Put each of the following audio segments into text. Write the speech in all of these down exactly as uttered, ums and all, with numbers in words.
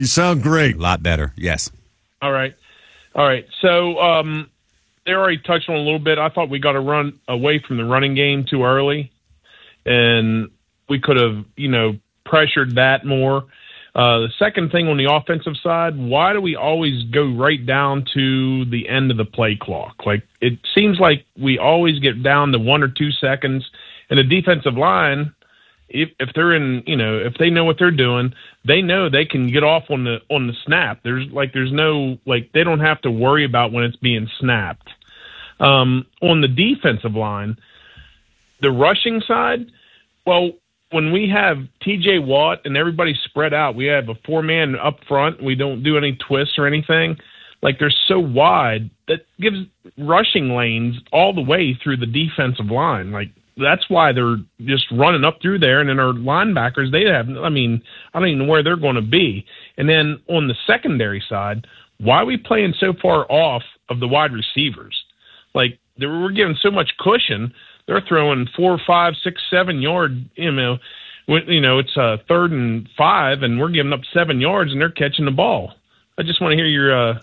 You sound great. A lot better, yes. All right. All right. So um, they already touched on a little bit. I thought we got to run away from the running game too early, and we could have, you know, pressured that more. Uh, the second thing on the offensive side, why do we always go right down to the end of the play clock? Like, it seems like we always get down to one or two seconds, and the defensive line, if, if they're in, you know, if they know what they're doing, they know they can get off on the on the snap. There's like there's no like they don't have to worry about when it's being snapped. Um, on the defensive line, the rushing side, well, when we have T J Watt and everybody spread out, we have a four-man up front. We don't do any twists or anything. Like, they're so wide that gives rushing lanes all the way through the defensive line. Like, that's why they're just running up through there. And then our linebackers, they have, I mean, I don't even know where they're going to be. And then on the secondary side, why are we playing so far off of the wide receivers? Like, we're giving so much cushion. They're throwing four, five, six, seven yard. You know, when, you know it's a third and five, and we're giving up seven yards, and they're catching the ball. I just want to hear your uh,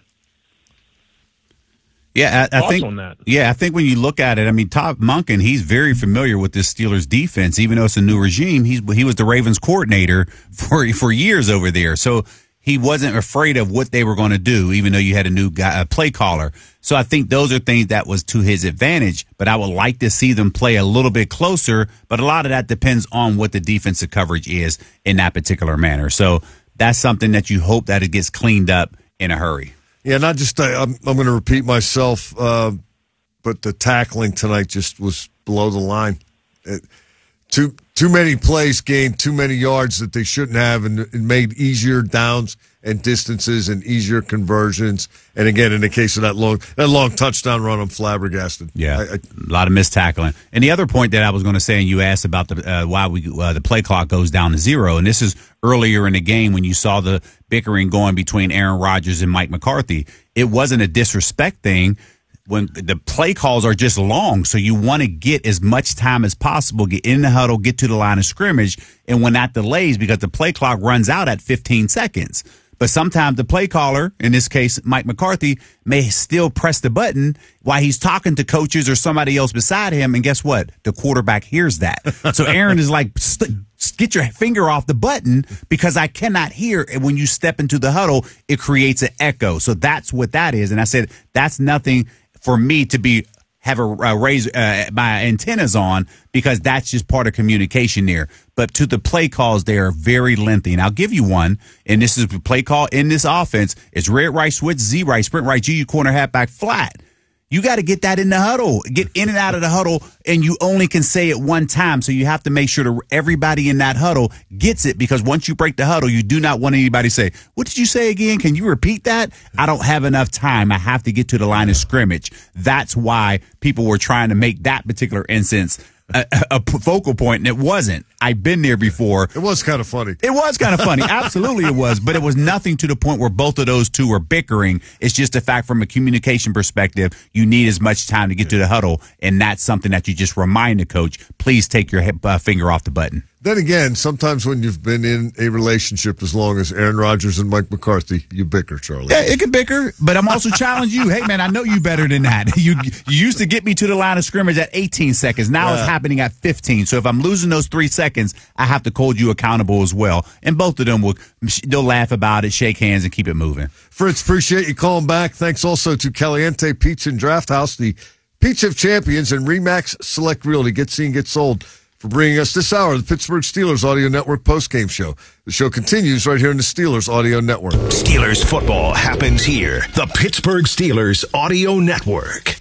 yeah. I, I thoughts think on that. Yeah, I think when you look at it, I mean, Todd Monken, he's very familiar with this Steelers defense, even though it's a new regime. He's he was the Ravens coordinator for for years over there, so he wasn't afraid of what they were going to do, even though you had a new guy, a play caller. So I think those are things that was to his advantage, but I would like to see them play a little bit closer, but a lot of that depends on what the defensive coverage is in that particular manner. So that's something that you hope that it gets cleaned up in a hurry. Yeah, not just, uh, I'm, I'm going to repeat myself, uh, but the tackling tonight just was below the line. It, too too many plays gained too many yards that they shouldn't have, and it made easier downs and distances and easier conversions. And again, in the case of that long that long touchdown run, I'm flabbergasted. Yeah, I, I, a lot of missed tackling. And the other point that I was going to say, and you asked about the uh, why we uh, the play clock goes down to zero, and this is earlier in the game when you saw the bickering going between Aaron Rodgers and Mike McCarthy. It wasn't a disrespect thing. When the play calls are just long, so you want to get as much time as possible, get in the huddle, get to the line of scrimmage, and when that delays, because the play clock runs out at fifteen seconds. But sometimes the play caller, in this case Mike McCarthy, may still press the button while he's talking to coaches or somebody else beside him, and guess what? The quarterback hears that. So Aaron is like, get your finger off the button because I cannot hear. And when you step into the huddle, it creates an echo. So that's what that is. And I said, that's nothing for me to be have a, a raise uh, my antennas on, because that's just part of communication there. But to the play calls, they are very lengthy. And I'll give you one, and this is a play call in this offense. It's red right switch, Z right, sprint right, G U corner halfback flat. You got to get that in the huddle, get in and out of the huddle, and you only can say it one time. So you have to make sure that everybody in that huddle gets it, because once you break the huddle, you do not want anybody to say, what did you say again? Can you repeat that? I don't have enough time. I have to get to the line of scrimmage. That's why people were trying to make that particular instance a, a focal point, and it wasn't. I've been there before. It was kind of funny. It was kind of funny. Absolutely it was. But it was nothing to the point where both of those two were bickering. It's just a fact from a communication perspective, you need as much time to get to the huddle, and that's something that you just remind the coach, please take your uh, finger off the button. Then again, sometimes when you've been in a relationship as long as Aaron Rodgers and Mike McCarthy, you bicker, Charlie. Yeah, it could bicker, but I'm also challenging you. Hey, man, I know you better than that. You you used to get me to the line of scrimmage at eighteen seconds. Now yeah. It's happening at fifteen. So if I'm losing those three seconds, I have to hold you accountable as well. And both of them will they'll laugh about it, shake hands, and keep it moving. Fritz, appreciate you calling back. Thanks also to Caliente Pizza and Draft House, the Pizza of Champions, and Remax Select Realty. Get seen, get sold, for bringing us this hour of the Pittsburgh Steelers Audio Network postgame show. The show continues right here in the Steelers Audio Network. Steelers football happens here. The Pittsburgh Steelers Audio Network.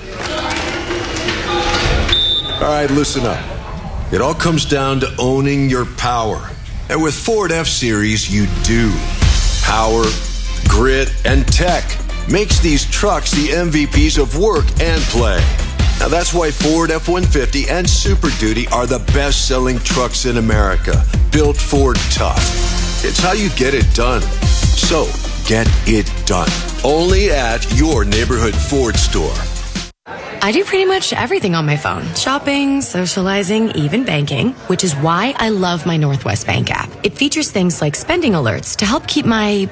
All right, listen up. It all comes down to owning your power. And with Ford F-Series, you do. Power, grit, and tech makes these trucks the M V Ps of work and play. Now that's why Ford F one fifty and Super Duty are the best-selling trucks in America. Built Ford tough. It's how you get it done. So, get it done. Only at your neighborhood Ford store. I do pretty much everything on my phone. Shopping, socializing, even banking, which is why I love my Northwest Bank app. It features things like spending alerts to help keep my